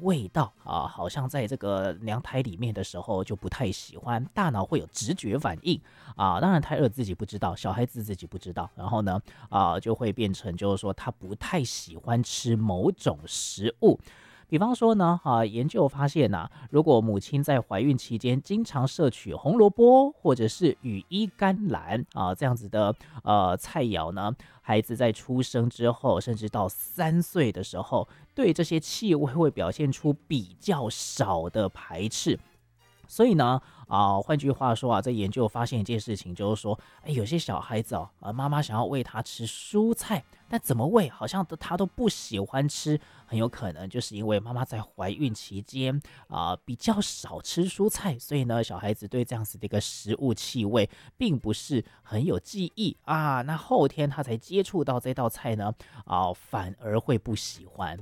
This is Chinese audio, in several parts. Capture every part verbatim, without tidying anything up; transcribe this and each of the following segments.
味道啊，好像在这个娘胎里面的时候就不太喜欢，大脑会有直觉反应啊。当然，胎儿自己不知道，小孩子自己不知道，然后呢，啊，就会变成就是说他不太喜欢吃某种食物。比方说呢，啊，研究发现呐、啊，如果母亲在怀孕期间经常摄取红萝卜或者是羽衣甘蓝啊这样子的呃菜肴呢，孩子在出生之后，甚至到三岁的时候，对这些气味会表现出比较少的排斥。所以呢，啊、换句话说啊，这研究发现一件事情，就是说，哎，有些小孩子哦，啊，妈妈想要喂他吃蔬菜，但怎么喂，好像他都不喜欢吃，很有可能就是因为妈妈在怀孕期间啊、比较少吃蔬菜，所以呢，小孩子对这样子的一个食物气味并不是很有记忆啊，那后天他才接触到这道菜呢，啊、反而会不喜欢。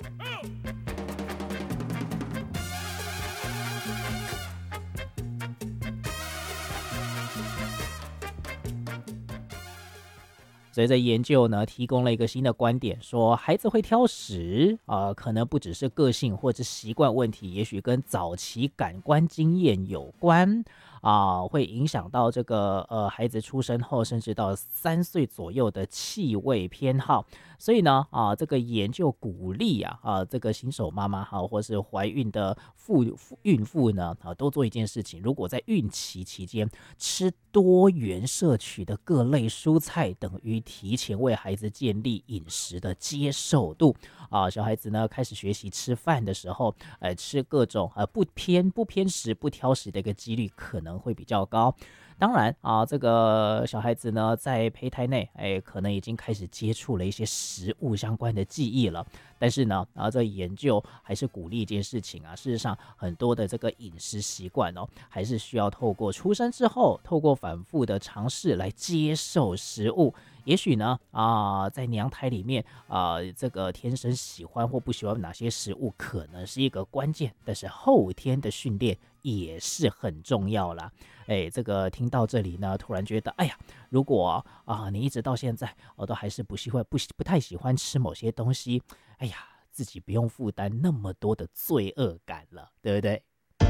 所以这研究呢，提供了一个新的观点，说孩子会挑食啊、呃可能不只是个性或者习惯问题，也许跟早期感官经验有关啊、会影响到这个呃孩子出生后，甚至到三岁左右的气味偏好。所以呢，啊、这个研究鼓励啊啊、这个新手妈妈哈、或是怀孕的妇妇孕妇呢啊，都做一件事情，如果在孕期期间吃多元摄取的各类蔬菜，等于提前为孩子建立饮食的接受度啊。小孩子呢开始学习吃饭的时候，呃，吃各种呃不偏不偏食不挑食的一个几率可能会比较高。当然啊，这个小孩子呢，在胚胎内，哎，可能已经开始接触了一些食物相关的记忆了。但是呢，啊，这研究还是鼓励一件事情啊，事实上，很多的这个饮食习惯哦，还是需要透过出生之后，透过反复的尝试来接受食物。也许呢，啊、在娘胎里面，啊、这个天生喜欢或不喜欢哪些食物，可能是一个关键，但是后天的训练也是很重要啦。哎，这个听到这里呢，突然觉得，哎呀，如果啊、你一直到现在，我、都还是不喜欢不不太喜欢吃某些东西，哎呀，自己不用负担那么多的罪恶感了，对不对？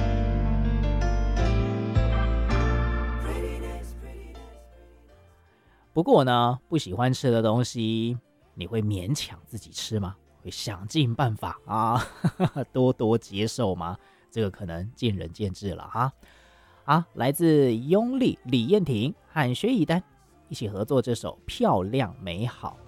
不过呢，不喜欢吃的东西，你会勉强自己吃吗？会想尽办法啊，多多接受吗？这个可能见仁见智了哈。好，来自雍丽、李燕婷和薛以丹一起合作这首《漂亮美好》。